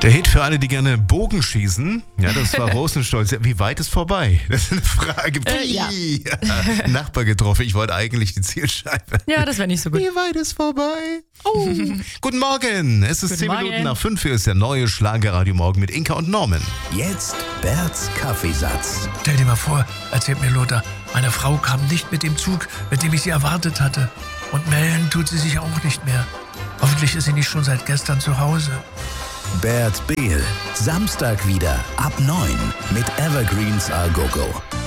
Der Hit für alle, die gerne Bogen schießen. Ja, das war Rosenstolz. Wie weit ist vorbei? Das ist eine Frage. Ja. Nachbar getroffen. Ich wollte eigentlich die Zielscheibe. Ja, das wäre nicht so gut. Wie weit ist vorbei? Oh. Guten Morgen. Es ist Guten 10 Morgen. Minuten nach 5. Hier ist der neue Schlagerradio Morgen mit Inka und Norman. Jetzt Berts Kaffeesatz. Stell dir mal vor, erzählt mir Lothar, meine Frau kam nicht mit dem Zug, mit dem ich sie erwartet hatte. Und melden tut sie sich auch nicht mehr. Hoffentlich ist sie nicht schon seit gestern zu Hause. Bert Behl. Samstag wieder ab 9 mit Evergreens A Go Go.